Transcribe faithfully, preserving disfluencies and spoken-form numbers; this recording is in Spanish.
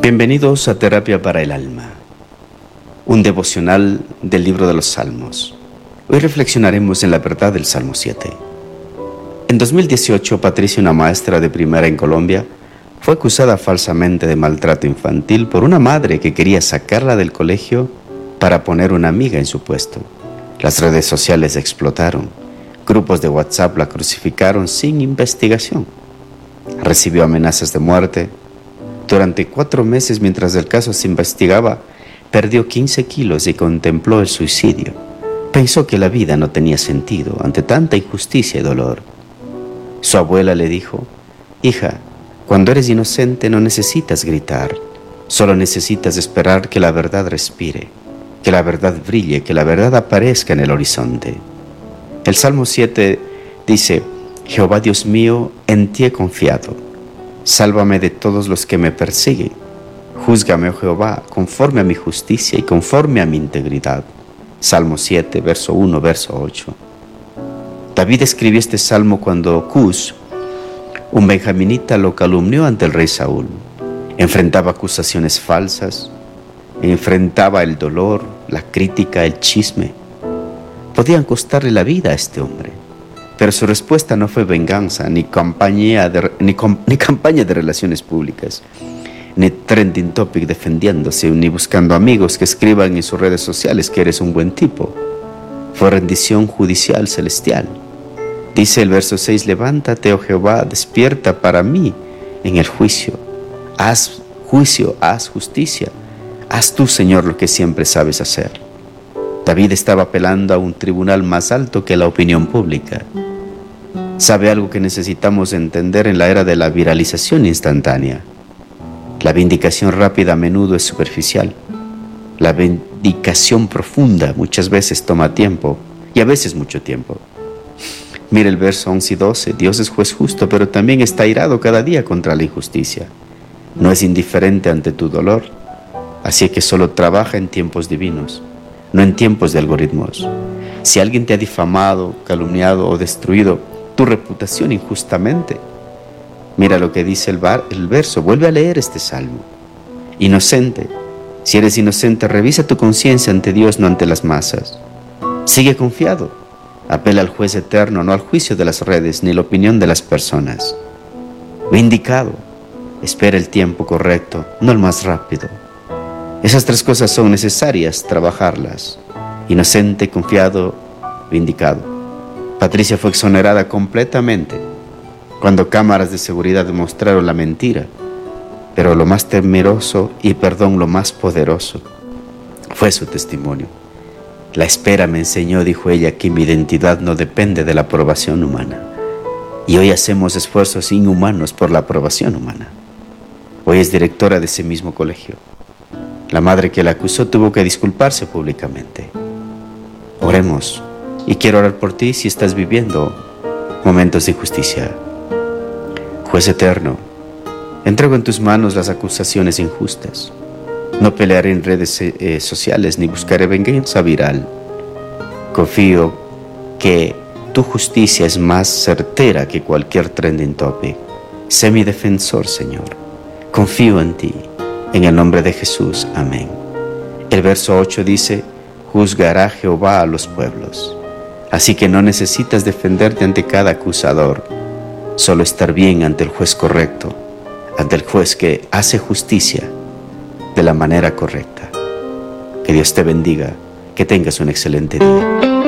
Bienvenidos a Terapia para el Alma, un devocional del libro de los Salmos. Hoy reflexionaremos en la verdad del Salmo siete. En dos mil dieciocho, Patricia, una maestra de primaria en Colombia, fue acusada falsamente de maltrato infantil por una madre que quería sacarla del colegio para poner una amiga en su puesto. Las redes sociales explotaron. Grupos de WhatsApp la crucificaron sin investigación. Recibió amenazas de muerte. Durante cuatro meses, mientras el caso se investigaba, perdió quince kilos y contempló el suicidio. Pensó que la vida no tenía sentido ante tanta injusticia y dolor. Su abuela le dijo: «Hija, cuando eres inocente no necesitas gritar, solo necesitas esperar que la verdad respire, que la verdad brille, que la verdad aparezca en el horizonte». El Salmo siete dice: «Jehová Dios mío, en ti he confiado. Sálvame de todos los que me persiguen. Júzgame, oh Jehová, conforme a mi justicia y conforme a mi integridad». Salmo siete, verso uno, verso ocho. David escribió este salmo cuando Cus, un benjaminita, lo calumnió ante el rey Saúl. Enfrentaba acusaciones falsas, enfrentaba el dolor, la crítica, el chisme. Podían costarle la vida a este hombre. Pero su respuesta no fue venganza, ni campaña de, ni, com, ni campaña de relaciones públicas, ni trending topic defendiéndose, ni buscando amigos que escriban en sus redes sociales que eres un buen tipo. Fue rendición judicial celestial. Dice el verso seis: «Levántate, oh Jehová, despierta para mí en el juicio. Haz juicio, haz justicia. Haz tú, Señor, lo que siempre sabes hacer». David estaba apelando a un tribunal más alto que la opinión pública. ¿Sabe algo que necesitamos entender en la era de la viralización instantánea? La vindicación rápida a menudo es superficial. La vindicación profunda muchas veces toma tiempo, y a veces mucho tiempo. Mira el verso once y doce. Dios es juez justo, pero también está airado cada día contra la injusticia. No es indiferente ante tu dolor, así que solo trabaja en tiempos divinos, no en tiempos de algoritmos. Si alguien te ha difamado, calumniado o destruido tu reputación injustamente, mira lo que dice el, bar, el verso. Vuelve a leer este salmo. Inocente, si eres inocente, revisa tu conciencia ante Dios, no ante las masas. Sigue confiado. Apela al juez eterno, no al juicio de las redes ni la opinión de las personas. Vindicado, espera el tiempo correcto, no el más rápido. Esas tres cosas son necesarias trabajarlas: inocente, confiado, vindicado. Patricia fue exonerada completamente cuando cámaras de seguridad demostraron la mentira, pero lo más temeroso y perdón lo más poderoso fue su testimonio. La espera me enseñó, dijo ella, que mi identidad no depende de la aprobación humana. Y hoy hacemos esfuerzos inhumanos por la aprobación humana. Hoy es directora de ese mismo colegio. La madre que la acusó tuvo que disculparse públicamente. Oremos, y quiero orar por ti si estás viviendo momentos de injusticia. Juez eterno, entrego en tus manos las acusaciones injustas. No pelearé en redes eh, sociales ni buscaré venganza viral. Confío que tu justicia es más certera que cualquier trending topic. Sé mi defensor, Señor. Confío en ti. En el nombre de Jesús, amén. El verso ocho dice: «Juzgará Jehová a los pueblos». Así que no necesitas defenderte ante cada acusador, solo estar bien ante el juez correcto, ante el juez que hace justicia de la manera correcta. Que Dios te bendiga, que tengas un excelente día.